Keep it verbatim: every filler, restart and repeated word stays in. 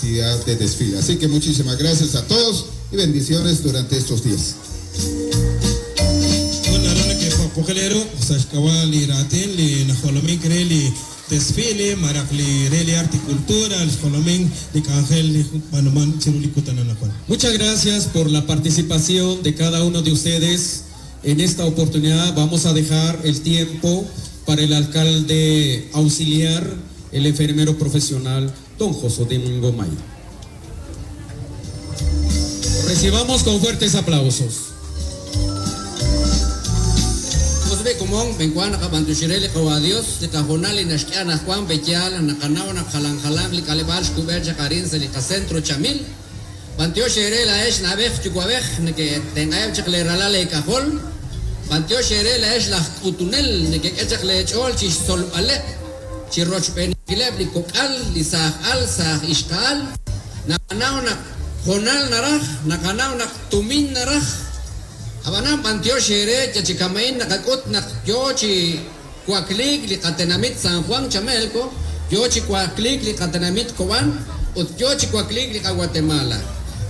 actividad de desfile. Así que muchísimas gracias a todos y bendiciones durante estos días. Pokelero, Sashkawali Raten, Li Najolomin Kreli, Desfile, Maracli, Reli Articultura, el Jolomin, de Cangel, Panuman, Chirulicutananapan. Muchas gracias por la participación de cada uno de ustedes. En esta oportunidad vamos a dejar el tiempo para el alcalde auxiliar, el enfermero profesional, don José Domingo May. Recibamos con fuertes aplausos. Be kumong bengkuan nakabantu shirele kawadios de cajonal y nashkiana Juan Bequial nakanaw nakhalang-halang li kalibal shkuber jakarin sa li kasentro chamil bantio shirele aish nabech chukwabech neke tengayab chakle ralale kahol bantio shirele aish la utunel neke echakle chol chish sol ale chiroch penileb li kokal li sah al sah ishkal nakanaw nak honal narah nakanaw nak tumin narah Abanam pantio shere chachikamain nakakot nak yochi kuaklik li katenamit San Juan Chamelco, yochi kuaklik li katenamit Coban, ut yochi kuaklik li Guatemala.